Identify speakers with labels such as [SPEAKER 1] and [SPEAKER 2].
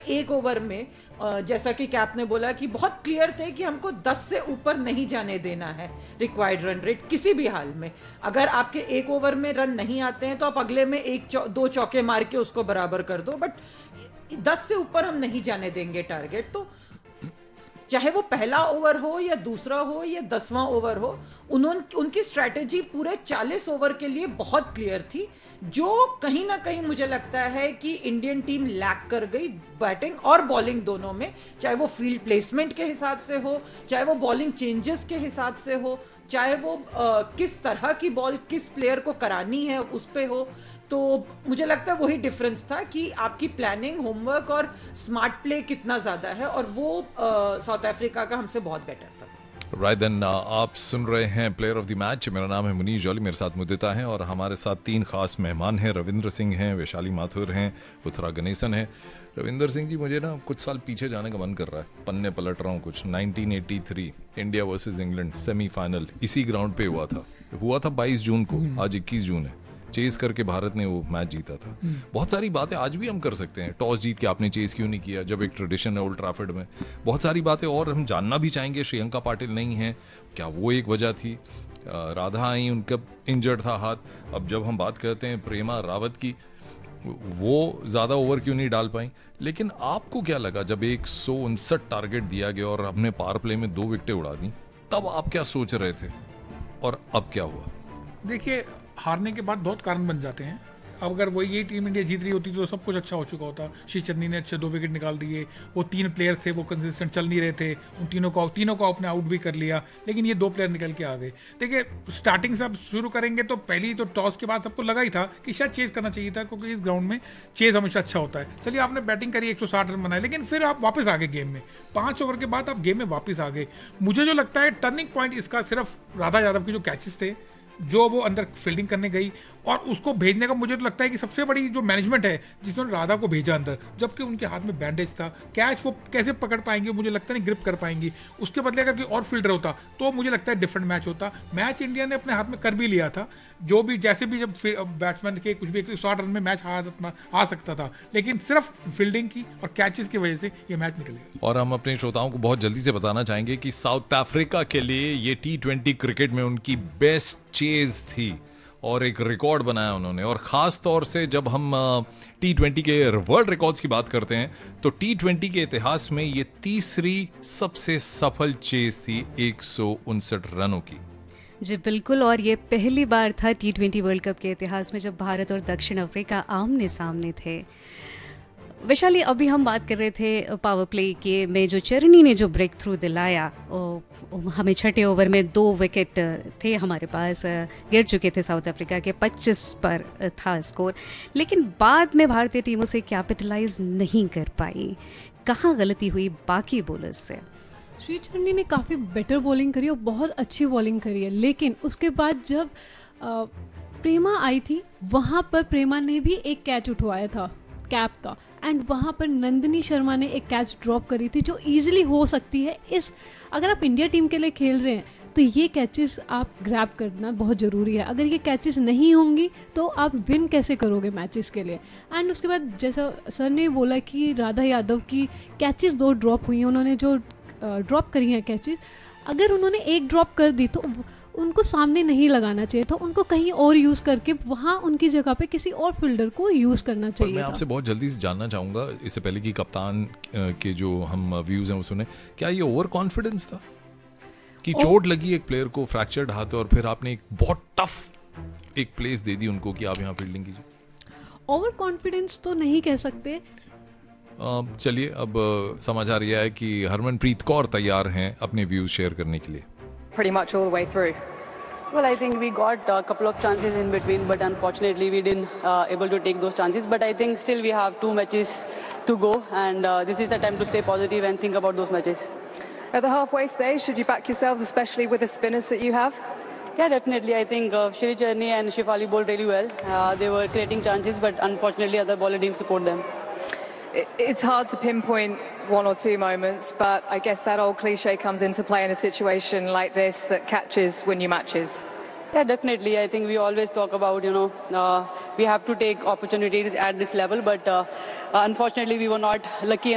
[SPEAKER 1] एक ओवर में जैसा कि कैप ने बोला कि बहुत क्लियर थे कि हमको 10 से ऊपर नहीं जाने देना है रिक्वायर्ड रन रेट किसी भी हाल में। अगर आपके एक ओवर में रन नहीं आते हैं तो आप अगले में दो चौके मार के उसको बराबर कर दो, बट 10 से ऊपर हम नहीं जाने देंगे टारगेट। तो चाहे वो पहला ओवर हो या दूसरा हो या 10वां ओवर हो, उनकी स्ट्रैटेजी पूरे 40 ओवर के लिए बहुत क्लियर थी, जो कहीं ना कहीं मुझे लगता है कि इंडियन टीम लैक कर गई बैटिंग और बॉलिंग दोनों में। चाहे वो फील्ड प्लेसमेंट के हिसाब से हो, चाहे वो बॉलिंग चेंजेस के हिसाब से हो, चाहे वो किस तरह की बॉल किस प्लेयर को करानी है उस पे हो। तो मुझे लगता है वही डिफरेंस था कि आपकी प्लानिंग, होमवर्क और स्मार्ट प्ले कितना ज़्यादा है, और वो साउथ अफ्रीका का हमसे बहुत बेटर था।
[SPEAKER 2] राइट देन, आप सुन रहे हैं प्लेयर ऑफ द मैच। मेरा नाम है मुनीश जौली, मेरे साथ मुदिता हैं और हमारे साथ 3 खास मेहमान हैं। रविंद्र सिंह हैं, वैशाली माथुर हैं, उत्तरा गणेशन हैं। रविंद्र सिंह जी, मुझे ना कुछ साल पीछे जाने का मन कर रहा है, पन्ने पलट रहा हूँ कुछ। 1983 इंडिया वर्सेस इंग्लैंड सेमीफाइनल इसी ग्राउंड पे हुआ था 22 जून को, आज 21 जून है। चेस करके भारत ने वो मैच जीता था। बहुत सारी बातें आज भी हम कर सकते हैं, टॉस जीत के आपने चेस क्यों नहीं किया, जब एक ट्रेडिशन है ओल्ड ट्रैफर्ड में। बहुत सारी बातें और हम जानना भी चाहेंगे। श्रेयंका पाटिल नहीं है, क्या वो एक वजह थी? राधा आई, उनका इंजर्ड था हाथ। अब जब हम बात करते हैं प्रेमा रावत की, वो ज़्यादा ओवर क्यों नहीं डाल पाई? लेकिन आपको क्या लगा जब 159 टारगेट दिया गया और हमने पावर प्ले में 2 विकेटें उड़ा दी, तब आप क्या सोच रहे थे और अब क्या हुआ?
[SPEAKER 3] देखिए, हारने के बाद बहुत कारण बन जाते हैं। अब अगर वही ये टीम इंडिया जीत रही होती तो सब कुछ अच्छा हो चुका होता। श्री चन्नी ने अच्छे 2 विकेट निकाल दिए, वो 3 प्लेयर थे वो कंसिस्टेंट चल नहीं रहे थे, उन तीनों को आपने आउट भी कर लिया, लेकिन ये 2 प्लेयर निकल के आ गए। देखिए, स्टार्टिंग से अब शुरू करेंगे तो पहली तो टॉस के बाद सबको लगा ही था कि शायद चेज करना चाहिए था, क्योंकि इस ग्राउंड में चेज हमेशा अच्छा होता है। चलिए, आपने बैटिंग करी, 160 रन बनाए, लेकिन फिर आप वापस आ गए गेम में। 5 ओवर के बाद आप गेम में वापस आ गए। मुझे जो लगता है टर्निंग पॉइंट इसका सिर्फ राधा यादव के जो कैचेस थे, जो वो अंदर फील्डिंग करने गई और उसको भेजने का मुझे तो लगता है कि सबसे बड़ी जो मैनेजमेंट है जिसने राधा को भेजा अंदर, जबकि उनके हाथ में बैंडेज था। कैच वो कैसे पकड़ पाएंगे मुझे लगता नहीं, ग्रिप कर पाएंगी। उसके बदले अगर कोई और फील्डर होता तो मुझे लगता है डिफरेंट मैच होता। मैच इंडिया ने अपने हाथ में कर भी लिया था, जो भी जैसे भी जब बैट्समैन के कुछ भी 160 रन में मैच आ सकता था, लेकिन सिर्फ फील्डिंग की और कैचेस की वजह से ये मैच निकल गया।
[SPEAKER 2] और हम अपने श्रोताओं को बहुत जल्दी से बताना चाहेंगे कि साउथ अफ्रीका के लिए ये T20 क्रिकेट में उनकी बेस्ट चेज थी और एक रिकॉर्ड बनाया उन्होंने। और ख़ास तौर से जब हम T20 के वर्ल्ड रिकॉर्ड्स की बात करते हैं तो T20 के इतिहास में ये तीसरी सबसे सफल चेज थी 159 रनों की।
[SPEAKER 4] जी बिल्कुल, और ये पहली बार था T20 वर्ल्ड कप के इतिहास में जब भारत और दक्षिण अफ्रीका आमने सामने थे। वैशाली, अभी हम बात कर रहे थे पावर प्ले के में जो चरनी ने जो ब्रेक थ्रू दिलाया, हमें छठे ओवर में 2 विकेट थे हमारे पास, गिर चुके थे साउथ अफ्रीका के, 25 पर था स्कोर, लेकिन बाद में भारतीय टीमों से कैपिटलाइज नहीं कर पाई। कहाँ गलती हुई बाकी बॉलर्स से?
[SPEAKER 5] श्री चन्नी ने काफ़ी बेटर बॉलिंग करी और बहुत अच्छी बॉलिंग करी है, लेकिन उसके बाद जब प्रेमा आई थी वहाँ पर प्रेमा ने भी एक कैच उठवाया था कैप का, एंड वहाँ पर नंदिनी शर्मा ने एक कैच ड्रॉप करी थी जो इजीली हो सकती है। अगर आप इंडिया टीम के लिए खेल रहे हैं तो ये कैचेस आप ग्रैब करना बहुत ज़रूरी है। अगर ये कैचेस नहीं होंगी तो आप विन कैसे करोगे मैचेस के लिए। एंड उसके बाद जैसा सर ने बोला कि राधा यादव की कैचेस 2 ड्रॉप हुई हैं, उन्होंने जो ड्रॉप करी हैं कैचेस, अगर उन्होंने एक ड्रॉप कर दी तो उनको सामने नहीं लगाना चाहिए था, उनको कहीं और यूज़ करके वहाँ उनकी जगह पे किसी और फील्डर को यूज़ करना चाहिए।
[SPEAKER 2] मैं आपसे बहुत जल्दी से जानना चाहूँगा, इससे पहले कि कप्तान के जो हम व्यूज़ हैं वो सुने, क्या ये ओवर कॉन्फिडेंस था कि चोट लगी एक प्लेयर को, फ्रैक्चर्ड हाथ, और फिर आपने एक बहुत टफ एक प्लेस दे दी उनको कि आप यहाँ फील्डिंग कीजिए?
[SPEAKER 5] ओवर कॉन्फिडेंस तो नहीं कह सकते।
[SPEAKER 2] चलिए, अब समाचार यह है कि हरमनप्रीत कौर तैयार हैं अपने व्यूज शेयर करने के लिए।
[SPEAKER 6] Pretty much all the way through.
[SPEAKER 7] Well, I think we got a couple of chances in between, but unfortunately we didn't able to take those chances. But I think still we have 2 matches to go, and this is the time to stay positive and think about those matches.
[SPEAKER 6] At the halfway stage, should you back yourselves, especially with the spinners that you have?
[SPEAKER 7] Yeah, definitely. I think Shri Charni and Shefali bowled really well. They were creating chances, but unfortunately other bowler didn't support them.
[SPEAKER 6] It's hard to pinpoint 1 or 2 moments, but I guess that old cliche comes into play in a situation like this, that catches win you matches.
[SPEAKER 7] Yeah, definitely. I think we always talk about, we have to take opportunities at this level, but unfortunately we were not lucky